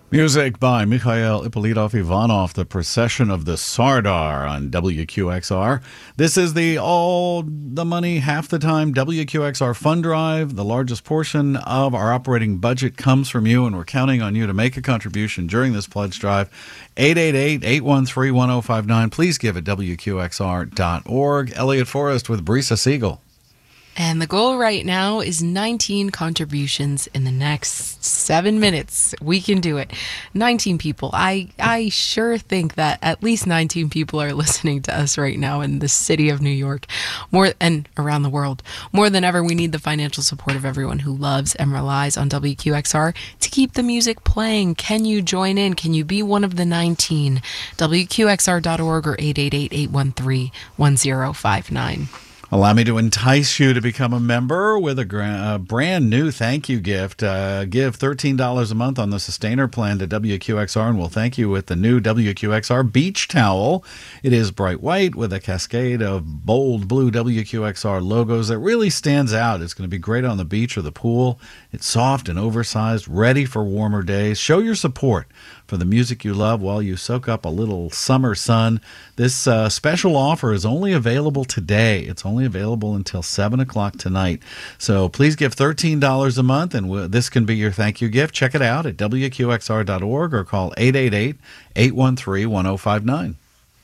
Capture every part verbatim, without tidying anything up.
Music by Mikhail Ippolitov Ivanov, The Procession of the Sardar on W Q X R. This is the all the money, half the time W Q X R Fund Drive. The largest portion of our operating budget comes from you, and we're counting on you to make a contribution during this pledge drive. eight eight eight, eight one three, one zero five nine. Please give at W Q X R dot org. Elliot Forrest with Brisa Siegel. And the goal right now is nineteen contributions in the next seven minutes. We can do it. nineteen people. I, I sure think that at least nineteen people are listening to us right now in the city of New York, more and around the world. More than ever, we need the financial support of everyone who loves and relies on W Q X R to keep the music playing. Can you join in? Can you be one of the nineteen? W Q X R dot org or eight eight eight, eight one three, one zero five nine. Allow me to entice you to become a member with a, gra- a brand new thank you gift. Uh, give thirteen dollars a month on the Sustainer plan to W Q X R, and we'll thank you with the new W Q X R beach towel. It is bright white with a cascade of bold blue W Q X R logos that really stands out. It's going to be great on the beach or the pool. It's soft and oversized, ready for warmer days. Show your support for the music you love while you soak up a little summer sun. This uh, special offer is only available today. It's only available until seven o'clock tonight. So please give thirteen dollars a month, and w- this can be your thank you gift. Check it out at W Q X R dot org or call eight eight eight, eight one three, one zero five nine.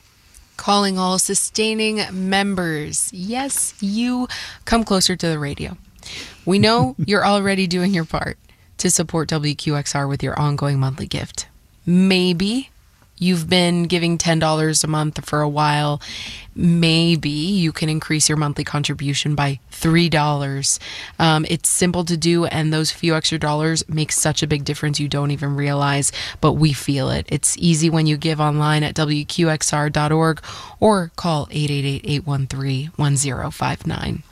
Calling all sustaining members. Yes, you come closer to the radio. We know you're already doing your part to support W Q X R with your ongoing monthly gift. Maybe you've been giving ten dollars a month for a while. Maybe you can increase your monthly contribution by three dollars. Um, it's simple to do, and those few extra dollars make such a big difference you don't even realize, but we feel it. It's easy when you give online at W Q X R dot org or call eight eight eight, eight one three, one zero five nine.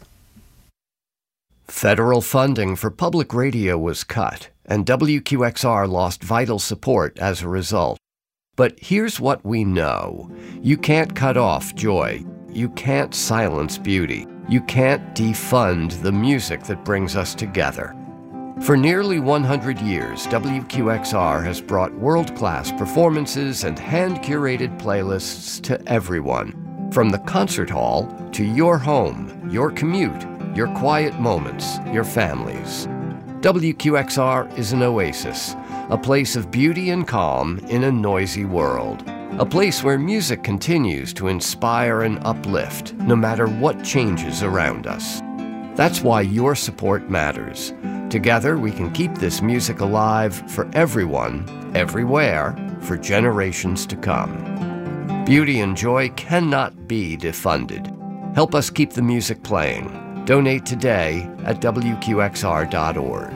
Federal funding for public radio was cut, and W Q X R lost vital support as a result. But here's what we know. You can't cut off joy. You can't silence beauty. You can't defund the music that brings us together. For nearly one hundred years, W Q X R has brought world-class performances and hand-curated playlists to everyone. From the concert hall to your home, your commute, your quiet moments, your families. W Q X R is an oasis, a place of beauty and calm in a noisy world. A place where music continues to inspire and uplift, no matter what changes around us. That's why your support matters. Together, we can keep this music alive for everyone, everywhere, for generations to come. Beauty and joy cannot be defunded. Help us keep the music playing. Donate today at W Q X R dot org.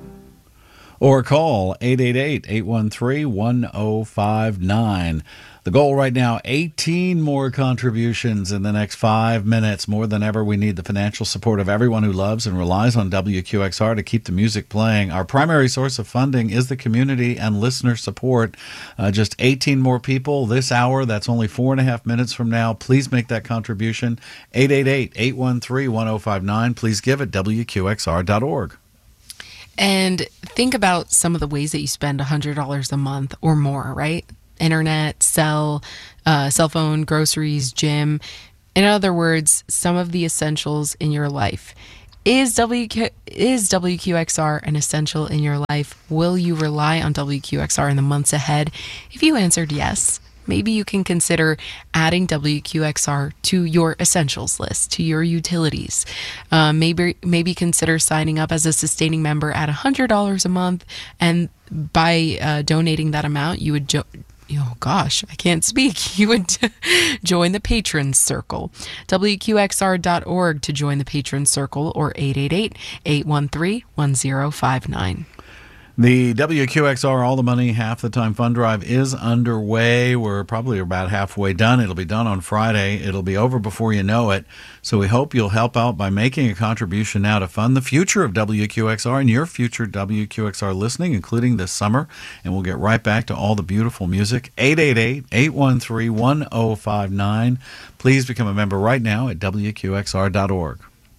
Or call eight eight eight, eight one three, one zero five nine. The goal right now, eighteen more contributions in the next five minutes. More than ever, we need the financial support of everyone who loves and relies on W Q X R to keep the music playing. Our primary source of funding is the community and listener support. Uh, just eighteen more people this hour. That's only four and a half minutes from now. Please make that contribution. eight eight eight, eight one three, one zero five nine. Please give at W Q X R dot org. And think about some of the ways that you spend one hundred dollars a month or more, right? Internet, cell, uh, cell phone, groceries, gym. In other words, some of the essentials in your life. Is W Q, is W Q X R an essential in your life? Will you rely on W Q X R in the months ahead? If you answered yes, maybe you can consider adding W Q X R to your essentials list, to your utilities. Uh, maybe maybe consider signing up as a sustaining member at one hundred dollars a month, and by uh, donating that amount, you would jo- oh gosh, I can't speak. You would join the Patrons Circle. W Q X R dot org to join the Patrons Circle, or eight eight eight, eight one three, one zero five nine. The W Q X R All the Money Half the Time Fund Drive is underway. We're probably about halfway done. It'll be done on Friday. It'll be over before you know it. So we hope you'll help out by making a contribution now to fund the future of W Q X R and your future W Q X R listening, including this summer. And we'll get right back to all the beautiful music. eight eight eight, eight one three, one zero five nine. Please become a member right now at W Q X R dot org.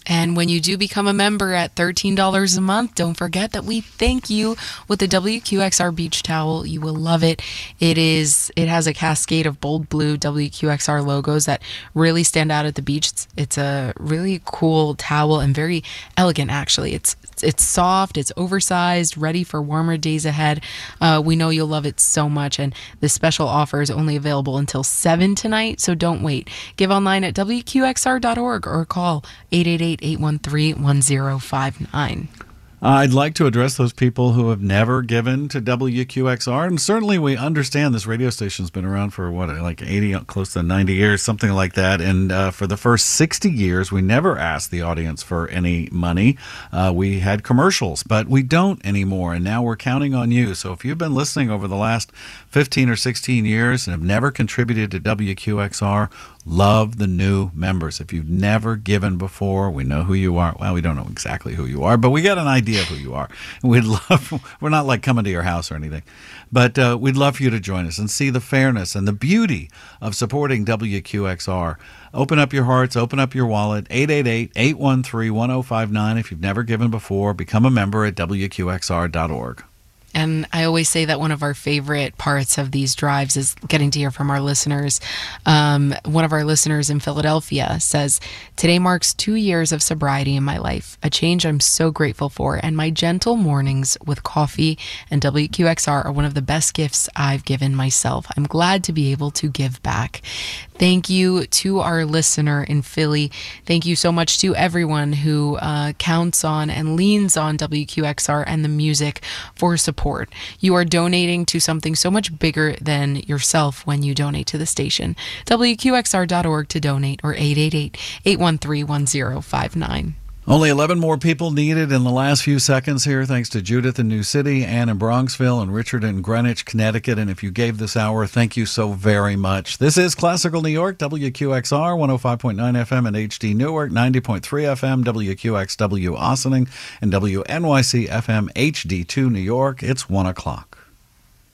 And when you do become a member at thirteen dollars a month, don't forget that we thank you with the W Q X R beach towel. You will love it. It is. It has a cascade of bold blue W Q X R logos that really stand out at the beach. It's, it's a really cool towel and very elegant, actually. It's it's soft, it's oversized, ready for warmer days ahead. Uh, we know you'll love it so much, and this special offer is only available until seven tonight, so don't wait. Give online at W Q X R dot org or call eight eight eight, eight one three, one zero five nine. I'd like to address those people who have never given to W Q X R, and certainly we understand this radio station's been around for, what, like eighty, close to ninety years, something like that, and uh, for the first sixty years, we never asked the audience for any money. Uh, we had commercials, but we don't anymore, and now we're counting on you. So if you've been listening over the last fifteen or sixteen years and have never contributed to W Q X R, love the new members. If you've never given before, we know who you are. Well, we don't know exactly who you are, but we got an idea of who you are. And we'd love, we're not like coming to your house or anything, but uh, we'd love for you to join us and see the fairness and the beauty of supporting W Q X R. Open up your hearts, open up your wallet, eight eight eight, eight one three, one zero five nine. If you've never given before, become a member at W Q X R dot org. And I always say that one of our favorite parts of these drives is getting to hear from our listeners. Um, one of our listeners in Philadelphia says, "Today marks two years of sobriety in my life, a change I'm so grateful for, and my gentle mornings with coffee and W Q X R are one of the best gifts I've given myself. I'm glad to be able to give back." Thank you to our listener in Philly. Thank you so much to everyone who uh, counts on and leans on W Q X R and the music for support. You are donating to something so much bigger than yourself when you donate to the station. W Q X R dot org to donate, or eight eight eight, eight one three, one zero five nine. Only eleven more people needed in the last few seconds here, thanks to Judith in New City, Ann in Bronxville, and Richard in Greenwich, Connecticut. And if you gave this hour, thank you so very much. This is Classical New York, W Q X R, one oh five point nine F M and H D Newark, ninety point three F M, W Q X W Ossining, and W N Y C F M H D two New York. It's one o'clock.